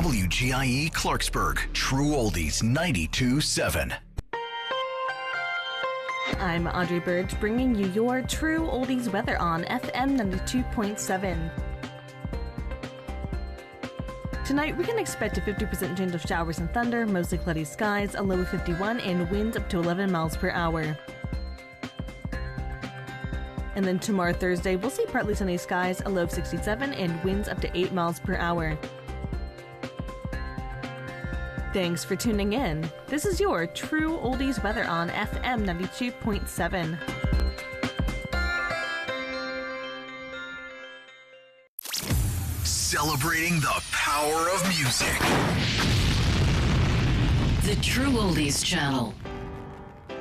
WGIE Clarksburg, True Oldies 92.7. I'm Audrey Burge, bringing you your True Oldies weather on FM 92.7. Tonight, we can expect a 50% chance of showers and thunder, mostly cloudy skies, a low of 51, and winds up to 11 miles per hour. And then tomorrow, Thursday, we'll see partly sunny skies, a low of 67, and winds up to 8 miles per hour. Thanks for tuning in. This is your True Oldies weather on FM 92.7. Celebrating the power of music. The True Oldies Channel.